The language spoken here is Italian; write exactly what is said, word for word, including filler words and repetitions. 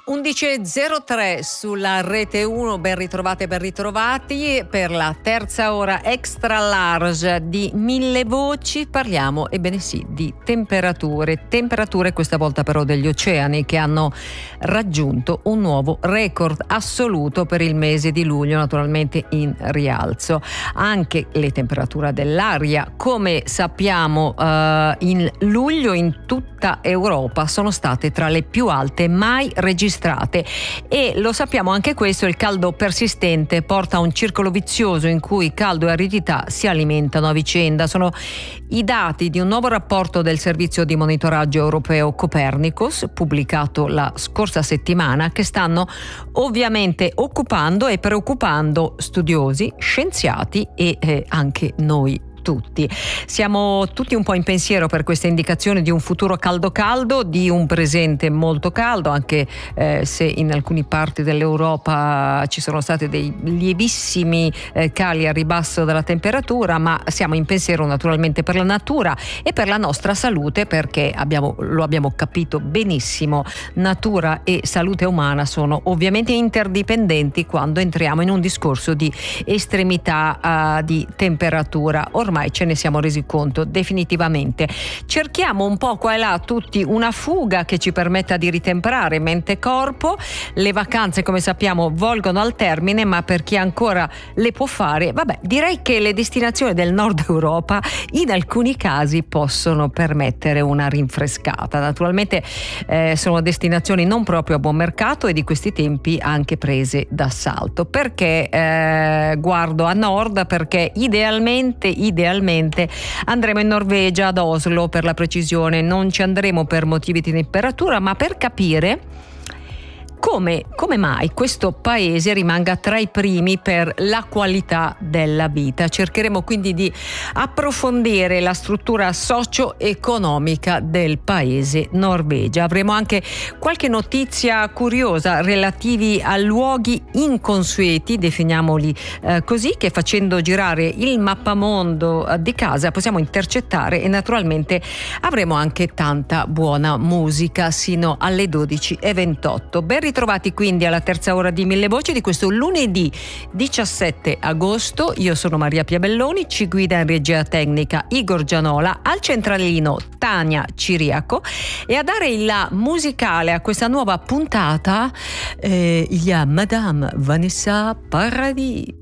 undici e zero tre sulla rete uno, ben ritrovate, ben ritrovati per la terza ora extra large di Mille Voci. Parliamo, ebbene sì, di temperature, temperature questa volta però degli oceani che hanno raggiunto un nuovo record assoluto per il mese di luglio, naturalmente in rialzo. Anche le temperature dell'aria, come sappiamo, eh, in luglio in tutta Europa sono state tra le più alte mai registrate. E lo sappiamo anche questo, il caldo persistente porta a un circolo vizioso in cui caldo e aridità si alimentano a vicenda. Sono i dati di un nuovo rapporto del servizio di monitoraggio europeo Copernicus, pubblicato la scorsa settimana, che stanno ovviamente occupando e preoccupando studiosi, scienziati e eh, anche noi tutti. Siamo tutti un po' in pensiero per questa indicazione di un futuro caldo caldo, di un presente molto caldo, anche eh, se in alcune parti dell'Europa ci sono stati dei lievissimi eh, cali a ribasso della temperatura, ma siamo in pensiero naturalmente per la natura e per la nostra salute, perché abbiamo, lo abbiamo capito benissimo, natura e salute umana sono ovviamente interdipendenti quando entriamo in un discorso di estremità uh, di temperatura. Ormai Ormai ce ne siamo resi conto definitivamente. Cerchiamo un po' qua e là tutti una fuga che ci permetta di ritemperare mente e corpo. Le vacanze, come sappiamo, volgono al termine, ma per chi ancora le può fare, vabbè, direi che le destinazioni del nord Europa in alcuni casi possono permettere una rinfrescata. Naturalmente eh, sono destinazioni non proprio a buon mercato e di questi tempi anche prese d'assalto. Perché eh, guardo a nord? Perché idealmente, idealmente Idealmente andremo in Norvegia, ad Oslo per la precisione. Non ci andremo per motivi di temperatura, ma per capire Come, come mai questo paese rimanga tra i primi per la qualità della vita. Cercheremo quindi di approfondire la struttura socio-economica del paese Norvegia. Avremo anche qualche notizia curiosa relativi a luoghi inconsueti, definiamoli eh, così, che facendo girare il mappamondo eh, di casa possiamo intercettare, e naturalmente avremo anche tanta buona musica sino alle dodici e ventotto. Ben ritrovati quindi alla terza ora di Mille Voci di questo lunedì diciassette agosto. Io sono Maria Piabelloni, ci guida in regia tecnica Igor Gianola, al centralino Tania Ciriaco, e a dare il là musicale a questa nuova puntata eh, il y a Madame Vanessa Paradis.